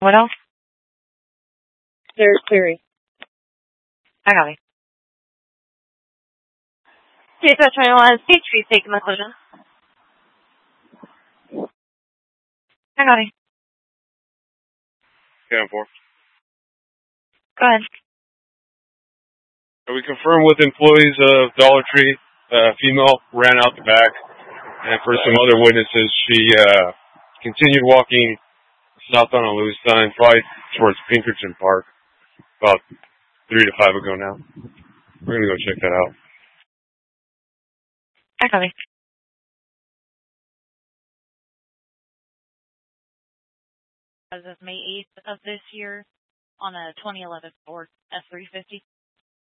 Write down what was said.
What else? There's Cleary. I got it. Dispatch 21, State Street taking the collision. I got it. 10-4. Go ahead. We confirmed with employees of Dollar Tree, female ran out the back, and for some other witnesses, she continued walking south on a loose sign, probably towards Pinkerton Park, about 3 to 5 ago now. We're going to go check that out. I got it. As of May 8th of this year, on a 2011 Ford F-350.